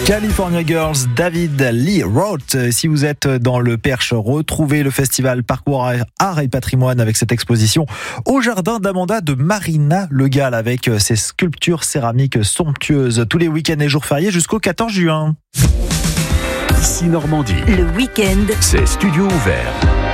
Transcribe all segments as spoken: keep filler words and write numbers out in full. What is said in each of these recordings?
California Girls, David Lee Roth. Si vous êtes dans le Perche, retrouvez le festival Parcours Art et Patrimoine avec cette exposition au jardin d'Amanda de Marina Le Gall avec ses sculptures céramiques somptueuses tous les week-ends et jours fériés jusqu'au quatorze juin. Ici Normandie. Le week-end, C'est studio ouvert.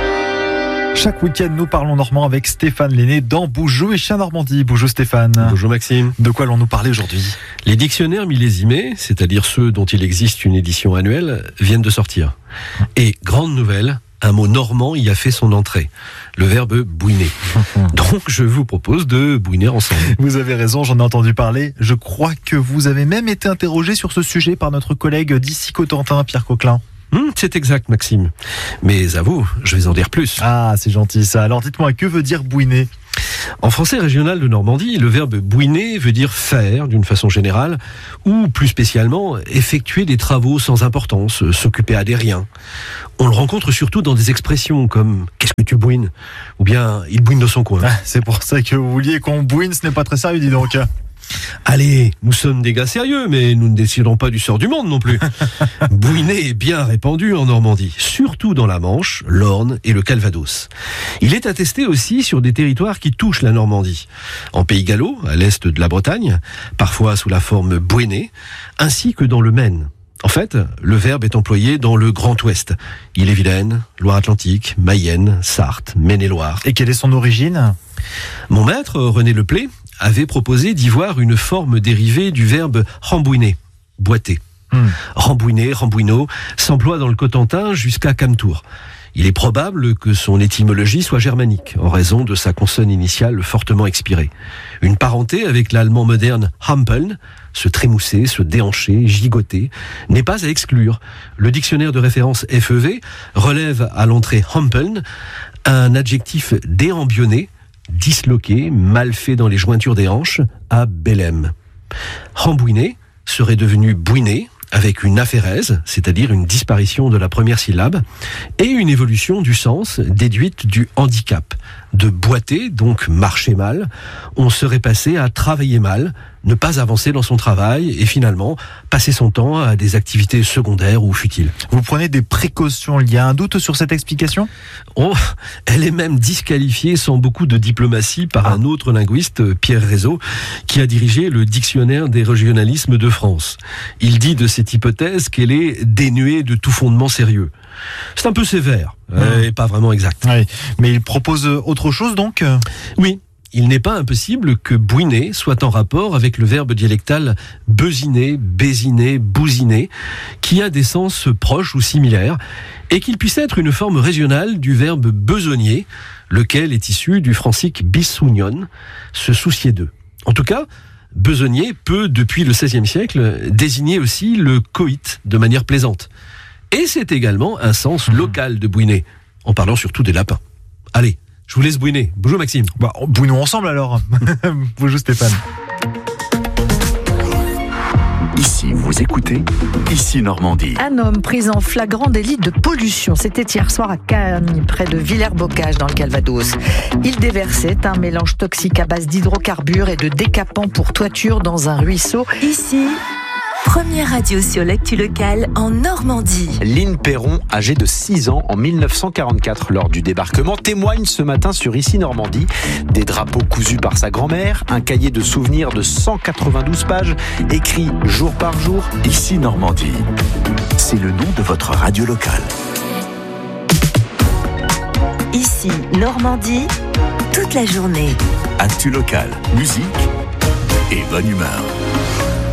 Chaque week-end, nous parlons normand avec Stéphane Lenné dans Boujou et Chien Normandie. Bonjour Stéphane. Bonjour Maxime. De quoi allons-nous parler aujourd'hui ? Les dictionnaires millésimés, c'est-à-dire ceux dont il existe une édition annuelle, viennent de sortir. Et grande nouvelle, un mot normand y a fait son entrée. Le verbe bouiner. Donc je vous propose de bouiner ensemble. Vous avez raison, j'en ai entendu parler. Je crois que vous avez même été interrogé sur ce sujet par notre collègue d'ici Cotentin, Pierre Coquelin. Hum, c'est exact Maxime. Mais à vous, je vais en dire plus. Ah, c'est gentil ça. Alors dites-moi, que veut dire bouiner ? En français régional de Normandie, le verbe bouiner veut dire faire d'une façon générale, ou plus spécialement, effectuer des travaux sans importance, s'occuper à des riens. On le rencontre surtout dans des expressions comme « qu'est-ce que tu bouines ?» ou bien « il bouine dans son coin ». Ah, c'est pour ça que vous vouliez qu'on bouine, ce n'est pas très sérieux, dis donc. Allez, nous sommes des gars sérieux, mais nous ne décidons pas du sort du monde non plus. Bouiner est bien répandu en Normandie, surtout dans la Manche, l'Orne et le Calvados. Il est attesté aussi sur des territoires qui touchent la Normandie. En Pays Gallo, à l'est de la Bretagne, parfois sous la forme bouiner, ainsi que dans le Maine. En fait, le verbe est employé dans le Grand Ouest. Ille-et-Vilaine, Loire-Atlantique, Mayenne, Sarthe, Maine-et-Loire. Et quelle est son origine ? Mon maître, René Leplé, avait proposé d'y voir une forme dérivée du verbe rembouiner, boiter. Hmm. Rembouiner, rembouineau, s'emploie dans le Cotentin jusqu'à Camtour. Il est probable que son étymologie soit germanique, en raison de sa consonne initiale fortement expirée. Une parenté avec l'allemand moderne hampeln, se trémousser, se déhancher, gigoter, n'est pas à exclure. Le dictionnaire de référence F E V relève à l'entrée hampeln un adjectif déambionné, disloqué, mal fait dans les jointures des hanches, à bellem. Rembouiner serait devenu bouiner, avec une aphérèse, c'est-à-dire une disparition de la première syllabe, et une évolution du sens déduite du handicap. De boiter, donc marcher mal, on serait passé à travailler mal, ne pas avancer dans son travail et finalement passer son temps à des activités secondaires ou futiles. Vous prenez des précautions, il y a un doute sur cette explication ? Oh, elle est même disqualifiée sans beaucoup de diplomatie par un autre linguiste, Pierre Rézeau, qui a dirigé le dictionnaire des régionalismes de France. Il dit de cette hypothèse qu'elle est dénuée de tout fondement sérieux. C'est un peu sévère, mmh. euh, et pas vraiment exact. Oui, mais il propose autre chose donc ? Oui. Il n'est pas impossible que bouiner soit en rapport avec le verbe dialectal besiner, baisiner, bousiner, qui a des sens proches ou similaires, et qu'il puisse être une forme régionale du verbe besogner, lequel est issu du francique bisognon, se soucier d'eux. En tout cas, besogner peut, depuis le seizième siècle, désigner aussi le coït de manière plaisante. Et c'est également un sens local de bouiner, en parlant surtout des lapins. Allez, je vous laisse bouiner. Bonjour Maxime. Bah, bouinons ensemble alors. Bonjour Stéphane. Ici, vous écoutez Ici Normandie. Un homme pris en flagrant délit de pollution. C'était hier soir à Cagnes, près de Villers-Bocage, dans le Calvados. Il déversait un mélange toxique à base d'hydrocarbures et de décapant pour toiture dans un ruisseau. Ici, première radio sur l'actu locale en Normandie. Lynn Perron, âgée de six ans en mille neuf cent quarante-quatre, lors du débarquement, témoigne ce matin sur Ici Normandie. Des drapeaux cousus par sa grand-mère, un cahier de souvenirs de cent quatre-vingt-douze pages, écrit jour par jour. Ici Normandie, c'est le nom de votre radio locale. Ici Normandie, toute la journée. Actu locale, musique et bonne humeur.